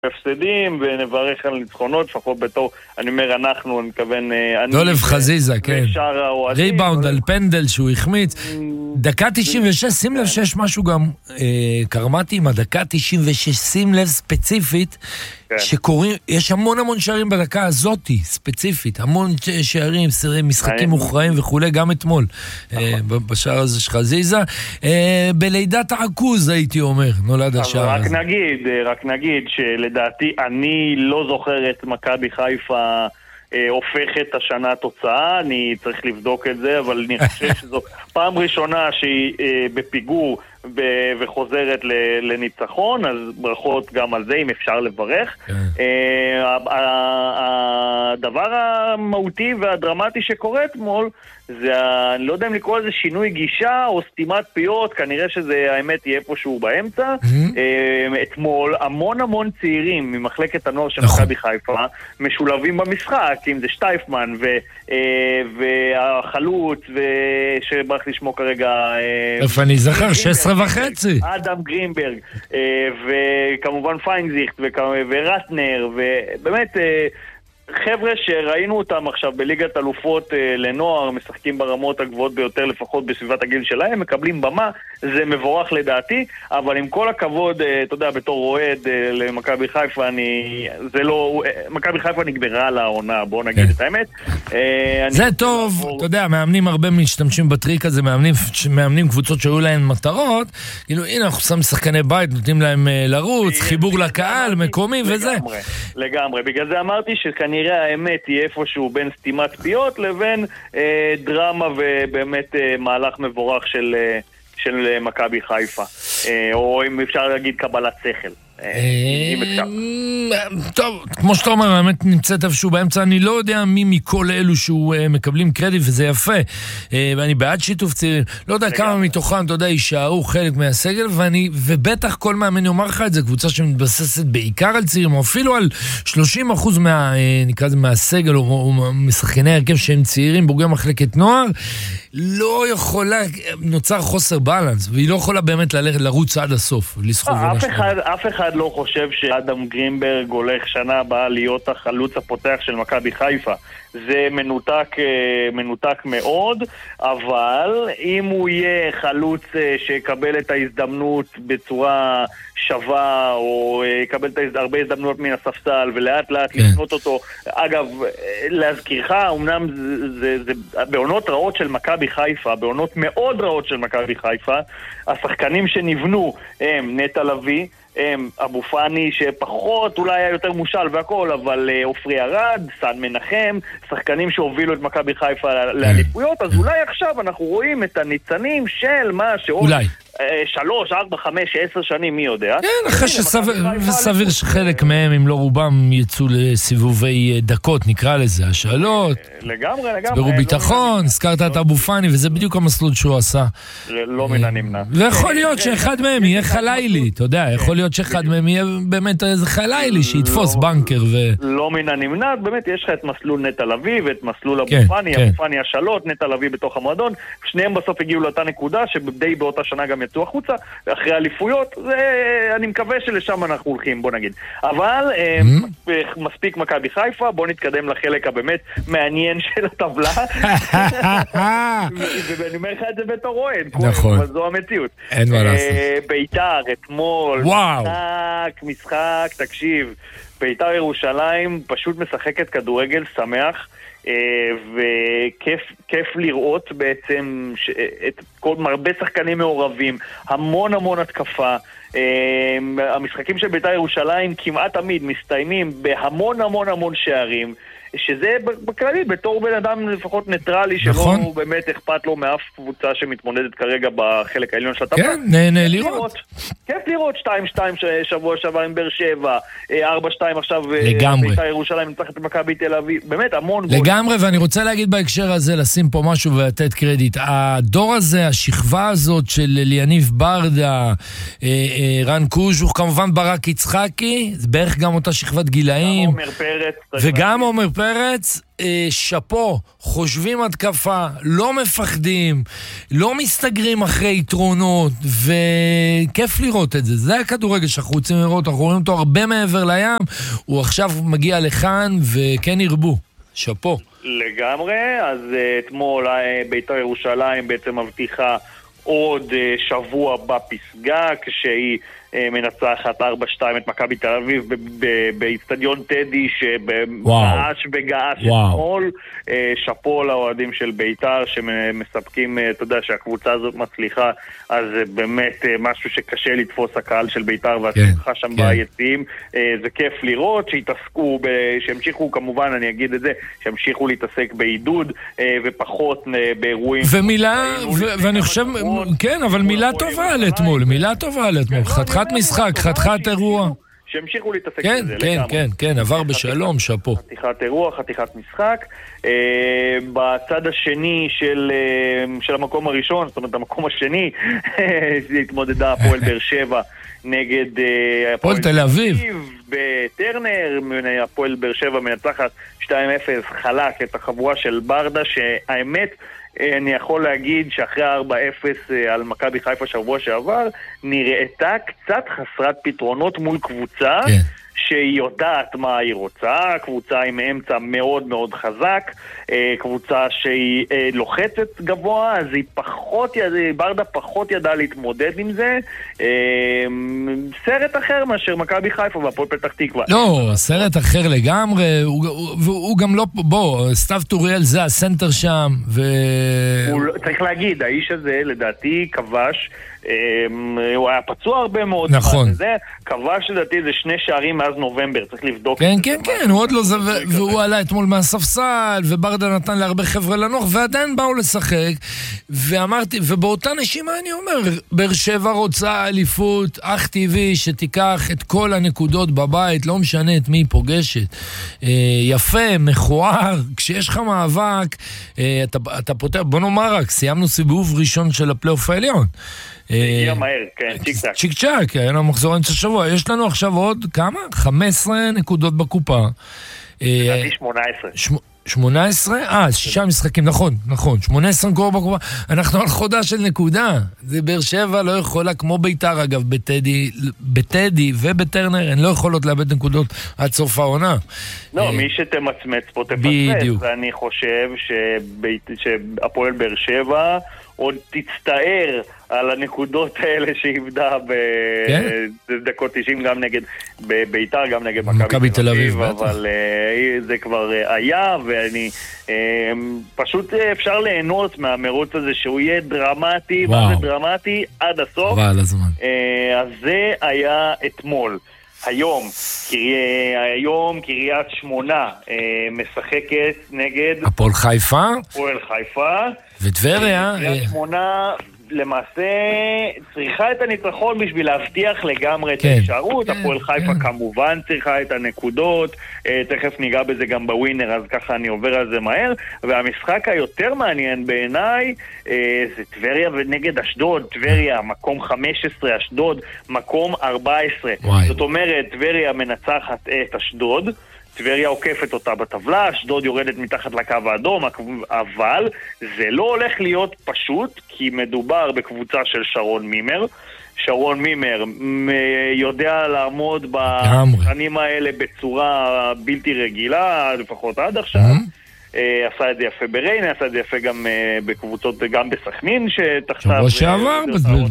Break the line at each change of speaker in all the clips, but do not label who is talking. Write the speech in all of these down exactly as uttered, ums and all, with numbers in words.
הפסדים ונברך על ניצחונות, לפחות בתור, אני אומר אנחנו, אני מתכוון...
דולב חזיזה, כן. ריבאונד על פנדל שהוא החמיץ. דקה תשעים ושש, שים לב שיש משהו גם, קרמתי עם הדקה תשעים ושש, שים לב ספציפית, שקוראים, יש המון המון שערים בדקה הזאתי, ספציפית, המון שערים, משחקים מוכרעים וכולי, גם אתמול, בשער הזה של חזיזה. בלידת העכוז, הייתי אומר, נולד השער הזה.
רק נגיד, רק נגיד שלדעתי אני לא זוכר את מכבי חיפה הופכת השנה תוצאה, אני צריך לבדוק את זה, אבל אני חושב שזו פעם ראשונה שהיא בפיגור וחוזרת לניצחון, אז ברכות גם על זה, אם אפשר לברך. הדבר המהותי והדרמטי שקורה אתמול, זה, אני לא יודע אם לקרוא לזה שינוי גישה או סתימת פיות, כנראה שזה האמת יהיה איפשהו באמצע. אתמול המון המון צעירים ממחלקת הנוער של מכבי חיפה משולבים במשחק, אם זה שטייפמן והחלוץ, שברח לשמו כרגע...
איפה אני זכר? שש עשרה וחצי.
אדם גרינברג, וכמובן פיינזיכט ורטנר, ובאמת... חבר'ה שראינו אותם עכשיו בליגת אלופות אה, לנוער, משחקים ברמות הגבוהות ביותר, לפחות בסביבת הגיל שלהם, מקבלים במה, זה מבורך לדעתי, אבל עם כל הכבוד, אה, אתה יודע, בתור רועד אה, למכבי חיפה, אני, זה לא, אה, מכבי חיפה נגברה על העונה, בוא נגיד את האמת.
אה, זה טוב, עבור... אתה יודע, מאמנים הרבה משתמשים בטריק הזה, מאמנים, מאמנים קבוצות שהיו להן מטרות, כאילו, הנה, אנחנו שמים שחקני בית, נותנים להם אה, לרוץ, חיבור לקהל, מקומי וזה.
לגמרי, לגמרי, בגלל זה אמרתי שכנראה נראה האמת היא איפשהו בין סתימת פיות לבין אה, דרמה ובאמת אה, מהלך מבורך של, אה, של מכבי חיפה. אה, או אם אפשר להגיד קבלת שכל. אם אפשר.
טוב, כמו שאתה אומר, האמת נמצאת איפשהו באמצע, אני לא יודע מי מכל אלו שהוא מקבלים קרדיט, וזה יפה, ואני בעד שיתוף צעירים, לא יודע כמה מתוכם, אתה יודע, יישארו חלק מהסגל, ובטח כל מאמן יאמר לך את זה, קבוצה שמתבססת בעיקר על צעירים, או אפילו על שלושים אחוז נקרא לזה מהסגל, או משחקני הרכב שהם צעירים, בוגרי מחלקת נוער, לא יכולה, נוצר חוסר בלנס, והיא לא יכולה באמת ללכת לרוץ עד הסוף, לסחוב
ולשמור. אף אחד לא חושב שאדם גרינברג הולך שנה הבאה להיות החלוץ הפותח של מכבי חיפה. זה מנותק, מנותק מאוד, אבל אם הוא יהיה חלוץ שיקבל את ההזדמנות בצורה שווה, או יקבל את הרבה הזדמנויות מן הספסל, ולאט לאט לפנות אותו. אגב, להזכירך, אמנם זה, זה, זה בעונות רעות של מכבי חיפה, בעונות מאוד רעות של מכבי חיפה, השחקנים שנבנו הם נטע לביא, הם אבו פאני שפחות אולי היה יותר מושל והכל, אבל אופרי ארד, סן מנחם, שחקנים שהובילו את מכבי חיפה לאליפויות, אז אולי עכשיו אנחנו רואים את הניצנים של מה שעוד שלוש, ארבע, חמש, עשר שנים, מי יודע.
כן, אחרי שסביר שחלק מהם, אם לא רובם, יצאו לסיבובי דקות, נקרא לזה, השאלות.
לגמרי, לגמרי.
סברו ביטחון, הזכרת את אבו פאני, וזה בדיוק המסלול שהוא עשה.
לא מן הנמנע.
ויכול להיות שאחד מהם יהיה חלילי, אתה יודע, יכול להיות שאחד מהם יהיה באמת איזה חלילי, שיתפוס בנקר ו...
לא מן הנמנע, באמת יש לך את מסלול נטע לביא, ואת מסלול אבו פאני, אבו פאני השאלות, נטע לביא בתוך המועדון, שניהם בסוף הגיעו לאותה נקודה, שדי באותה שנה גם יצאו החוצה, אחרי אליפויות, אני מקווה שלשם אנחנו הולכים, בוא נגיד. אבל מספיק מכבי חיפה, בוא נתקדם לחלק הבאמת מעניין של הטבלה. ואני אומר לך את זה בתור רועד, אבל זו המציאות.
אין מה לעשות.
ביתר, אתמול, משחק, משחק, תקשיב, ביתר ירושלים פשוט משחקת כדורגל שמח, וכיף לראות בעצם את כל מרבה שחקנים מעורבים, המון המון התקפה. המשחקים של בית"ר ירושלים כמעט תמיד מסתיימים בהמון המון המון שערים, שזה בכללי, בתור בן אדם לפחות ניטרלי, שלא באמת אכפת לו מאף קבוצה שמתמודדת כרגע בחלק העליון של הטבלה.
כן, נהנה לראות.
כיף לראות, שתיים שתיים שבוע שבוע עם באר שבע, ארבע שתיים עכשיו בית"ר ירושלים נצחת את מכבי תל אביב, באמת המון גול.
לגמרי, ואני רוצה להגיד בהקשר הזה, לשים פה משהו ולתת קרדיט. הדור הזה, השכבה הזאת של אליניב ברדה, רן קוז'וך, כמובן ברק יצחקי, זה בערך גם אותה שכבת גילאים.
גם עומר פרץ.
וגם עומר פרץ, שפו, חושבים התקפה, לא מפחדים, לא מסתגרים אחרי יתרונות, וכיף לראות את זה. זה הכדורגל שאנחנו רוצים לראות, אנחנו רואים אותו הרבה מעבר לים, הוא עכשיו מגיע לכאן, וכן ירבו. שפו.
לגמרי, אז אתמול בית"ר ירושלים בעצם מבטיחה עוד שבוע בפסגה, כשהיא מנצחת ארבע שתיים את מכבי תל אביב באצטדיון טדי שבגעש בגעש אתמול. שפו לאוהדים של בית"ר שמספקים, אתה יודע שהקבוצה הזאת מצליחה, אז זה באמת משהו שקשה לתפוס הקהל של בית"ר והשמחה שם ביציעים. זה כיף לראות שהתעסקו, שהמשיכו כמובן, אני אגיד את זה, שהמשיכו להתעסק בעידוד ופחות באירועים.
ומילה, ואני חושב, כן, אבל מילה טובה על אתמול, מילה טובה על אתמול, חתיכת משחק, חתיכת אירוע.
שהמשיכו להתעסק
כן,
בזה.
כן, כן, כן, עבר בשלום, שפו.
חתיכת אירוע, חתיכת משחק. בצד השני של, של המקום הראשון, זאת אומרת, המקום השני, התמודדה הפועל באר שבע נגד
הפועל תל אביב.
בטרנר, הפועל באר שבע מנצחת שתיים אפס, חלק את החבורה של ברדה, שהאמת, אני יכול להגיד שאחרי ארבע אפס על מכבי חיפה שבוע שעבר, נראתה קצת חסרת פתרונות מול קבוצה כן. שהיא יודעת מה היא רוצה, קבוצה עם אמצע מאוד מאוד חזק, קבוצה שהיא לוחצת גבוה, אז היא פחות, ברדה פחות ידעה להתמודד עם זה. סרט אחר מאשר מכבי חיפה והפועל פתח תקווה.
לא, סרט אחר לגמרי, הוא גם לא, בוא, סתיו טוריאל זה הסנטר שם, ו...
צריך להגיד, האיש הזה לדעתי כבש, הוא היה פצוע הרבה מאוד.
נכון.
זה כבש לדעתי זה שני שערים מאז נובמבר, צריך לבדוק.
כן, כן, כן, הוא עוד לא זה, והוא עלה אתמול מהספסל, וברדה נתן להרבה חבר'ה לנוח, ועדיין באו לשחק, ואמרתי, ובאותה נשימה אני אומר, באר שבע רוצה אליפות, אך טבעי שתיקח את כל הנקודות בבית, לא משנה את מי היא פוגשת. יפה, מכוער, כשיש לך מאבק, אתה, אתה פותח, בוא נאמר רק, סיימנו סיבוב ראשון של הפלייאוף העליון.
הגיע מהר, כן, צ'יק צ'ק.
צ'יק צ'ק, היה לנו מחזור אמצע שבוע. יש לנו עכשיו עוד כמה? חמש עשרה נקודות בקופה.
לדעתי שמונה עשרה.
שמונה עשרה? אה, שישה משחקים, נכון, נכון. שמונה עשרה נקודות בקופה. אנחנו על חודה של נקודה. זה באר שבע לא יכולה, כמו בית"ר אגב, בטדי, בטדי ובטרנר, הן לא יכולות לאבד נקודות עד סוף העונה.
לא, מי שתמצמץ פה תפספס. ואני חושב שהפועל באר שבע עוד תצטער על הנקודות האלה שהיבדה בדקות תשעים גם נגד בית"ר, גם נגד מכבי תל אביב, אבל זה כבר היה, ואני פשוט אפשר ליהנות מהמרוץ הזה שהוא יהיה דרמטי, וזה דרמטי עד הסוף. אז זה היה אתמול. היום, היום קריית שמונה משחקת נגד
הפועל חיפה.
הפועל חיפה.
וטבריה.
קריית שמונה למעשה צריכה את הניצחון בשביל להבטיח לגמרי את ההישארות. הפועל חיפה כמובן צריכה את הנקודות, תכף ניגע בזה גם בווינר, אז ככה אני עובר על זה מהר. והמשחק היותר מעניין בעיניי זה טבריה ונגד אשדוד. טבריה מקום חמש עשרה, אשדוד מקום ארבע עשרה. זאת אומרת, טבריה מנצחת את אשדוד, טבריה עוקפת אותה בטבלה, אשדוד יורדת מתחת לקו האדום, אבל זה לא הולך להיות פשוט, כי מדובר בקבוצה של שרון מימר. שרון מימר יודע לעמוד בשנים האלה בצורה בלתי רגילה, לפחות עד עכשיו. עשה את זה יפה בריינה, עשה את זה יפה גם בקבוצות, גם בסכנין שתחתיו.
שבוע שעבר.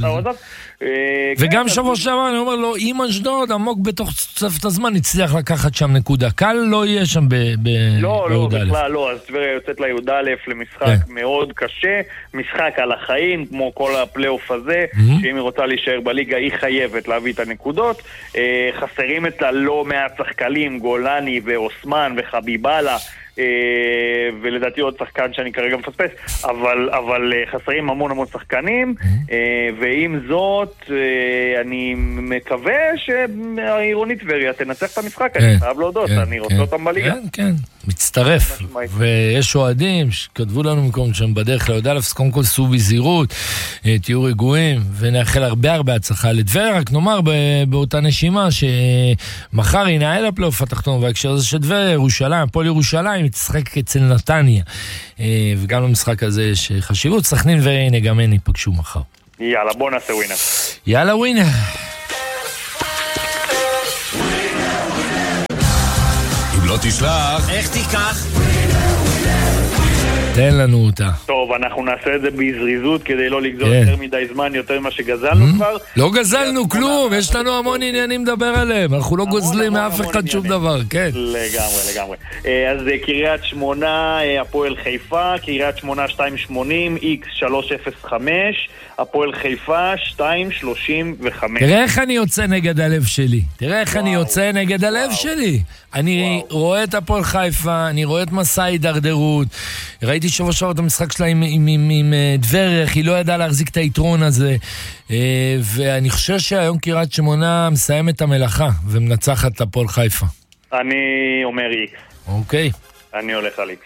וגם שבוע שעבר אני אומר לו, אם אשדוד עמוק בתוך צפת הזמן הצליח לקחת שם נקודה. קל לא יהיה שם בי"א.
לא, לא, בכלל לא. אז טבריה יוצאת לי"א למשחק מאוד קשה, משחק על החיים, כמו כל הפלייאוף הזה, שאם היא רוצה להישאר בליגה היא חייבת להביא את הנקודות. חסרים את הלא מעט שחקנים, גולני ואוסמן וחביבאללה, ולדעתי עוד שחקן שאני כרגע מפספס, אבל, אבל חסרים המון המון שחקנים, ועם זאת אני מקווה שהעירונית טבריה תנצח את המשחק. אני חייב להודות, אני רוצה אותם בליגה.
כן, כן, מצטרף, ויש אוהדים שכתבו לנו מקום שהם בדרך ליודע אלף, קודם כל סעו בזהירות, תהיו רגועים, ונאחל הרבה הרבה הצלחה לטבריה, רק נאמר באותה נשימה שמחר ינהל הפלייאוף התחתון, וההקשר הזה שטבריה, ירושלים, הפועל ירושלים, יתשחק אצל נתניה, וגם למשחק הזה יש חשיבות, סכנין והנה גם הם ייפגשו מחר.
יאללה, בוא נעשה ווינר.
יאללה ווינר.
לא תשלח,
איך תיקח?
תן לנו אותה.
טוב, אנחנו נעשה את זה בזריזות כדי לא לגזול יותר מדי זמן, יותר ממה שגזלנו כבר.
לא גזלנו כלום, יש לנו המון עניינים לדבר עליהם, אנחנו לא גוזלים מאף אחד שום דבר, כן.
לגמרי, לגמרי. אז קריית שמונה, הפועל חיפה, קריית שמונה שתיים שמונים, איקס שלוש אפס חמש, הפועל חיפה שתיים שלושים וחמש.
תראה איך אני יוצא נגד הלב שלי, תראה איך אני יוצא נגד הלב שלי. אני רואה את הפועל חיפה, אני רואה את מסע הידרדרות, ראיתי שבוע שעבר את המשחק שלה עם, עם, עם, עם דברך, היא לא ידעה להחזיק את היתרון הזה, ואני חושב שהיום קריית שמונה מסיים את המלאכה ומנצחת את הפועל חיפה.
אני אומר איקס.
אוקיי.
אני הולך על איקס.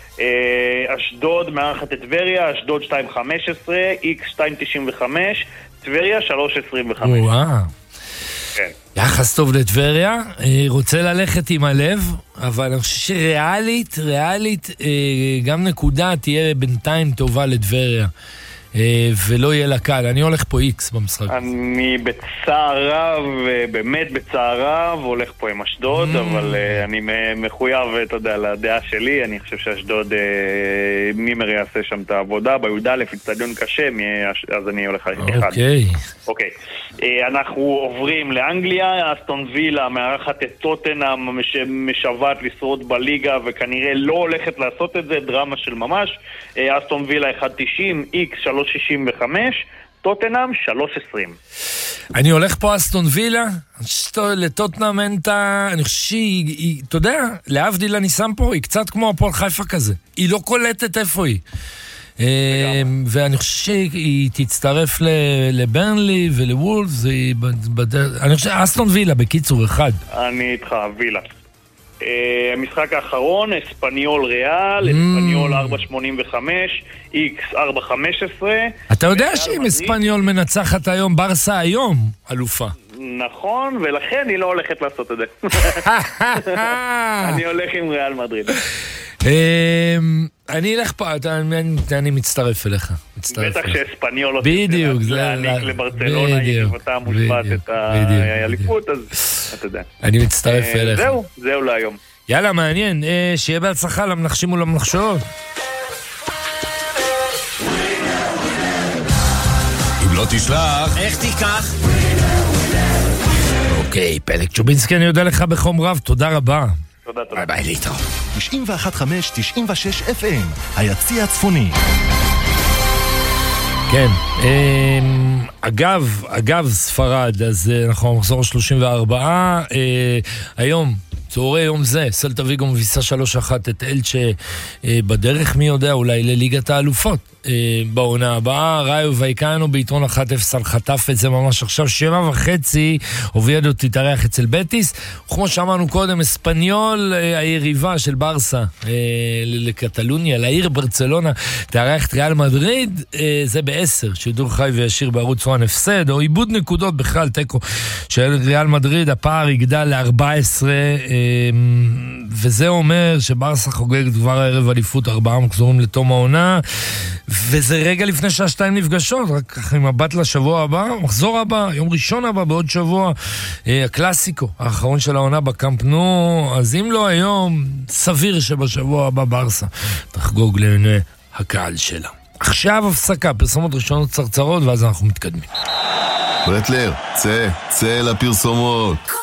אשדוד מארחת את טבריה, אשדוד שתיים חמש עשרה, איקס שתיים תשעים וחמש, טבריה שלוש עשרים וחמש.
וואו.
כן.
יחס טוב לטבריה, רוצה ללכת עם הלב, אבל אני חושב שריאלית, ריאלית, גם נקודה תהיה בינתיים טובה לטבריה, ולא יהיה לה קל. אני הולך פה איקס במשחק.
אני בצער רב, באמת בצער רב, הולך פה עם אשדוד, אבל אני מחויב, אתה יודע, לדעה שלי. אני חושב שאשדוד, מימר יעשה שם את העבודה, בי"א, אצטדיון קשה, אז אני הולך אחד.
אוקיי.
אוקיי. אנחנו עוברים לאנגליה, אסטון וילה מארחת את טוטנהאם שמשוועת לשרוד בליגה וכנראה לא הולכת לעשות את זה, דרמה של ממש. אסטון וילה אחד תשעים, איקס שלוש שישים וחמש, טוטנהאם שלוש עשרים.
אני הולך פה אסטון וילה, לטוטנהאם אין את ה... אני חושב שהיא, אתה יודע, להבדיל אני שם פה, היא קצת כמו הפועל חיפה כזה. היא לא קולטת איפה היא. ואני חושב שהיא תצטרף לברנלי ולוולפס, אני חושב אסטון וילה בקיצור אחד.
אני איתך, וילה. המשחק האחרון, אספניול ריאל, אספניול ארבע שמונים וחמש, איקס ארבע חמש עשרה.
אתה יודע שאם אספניול מנצחת היום, ברסה היום אלופה.
נכון, ולכן היא לא הולכת לעשות את זה. אני הולך עם ריאל מדריד.
אני אלך פה, אני מצטרף אליך.
בטח שאספניול לא
בדיוק,
להעניק לברצלונה, היא נבטה מושפעת את האליפות, אז אתה יודע.
אני מצטרף אליך.
זהו, זהו להיום.
יאללה, מעניין, שיהיה בהצלחה למנחשים ולמנחשות.
אם לא תשלח,
איך תיקח?
אוקיי, פלג צ'ובינסקי, אני יודע לך בחום רב, תודה רבה.
תודה, תודה.
ביי ביי, להתראות.
תשעים ואחת חמש, תשעים ושש אף אם, היציע הצפוני.
כן, אגב, אגב ספרד, אז אנחנו מחזור שלושים וארבע, היום, צהרי יום זה, סלטה ויגו מביסה שלוש אחת את אלצ'ה בדרך, מי יודע, אולי לליגת האלופות. בעונה הבאה, ראיו וייקנו ביתרון אחת אפס על חטף את זה ממש עכשיו, שבע וחצי, אוביידו תתארח אצל בטיס, וכמו שאמרנו קודם, אספניול, היריבה של ברסה לקטלוניה, לעיר ברצלונה, תארח את ריאל מדריד, זה בעשר, שידור חי וישיר בערוץ וואן הפסד, או איבוד נקודות בכלל, תיקו, של ריאל מדריד, הפער יגדל ל-ארבע עשרה, וזה אומר שברסה חוגגת כבר הערב אליפות, ארבעה מחזורים לתום העונה, וזה רגע לפני שהשתיים נפגשות, רק ככה עם מבט לשבוע הבא, מחזור הבא, יום ראשון הבא, בעוד שבוע, אה, הקלאסיקו, האחרון של העונה בקאמפ נו, אז אם לא היום, סביר שבשבוע הבא ברסה תחגוג לעיני הקהל שלה. עכשיו הפסקה, פרסומות ראשונות צרצרות, ואז אנחנו מתקדמים.
ברטלר, צא, צא לפרסומות.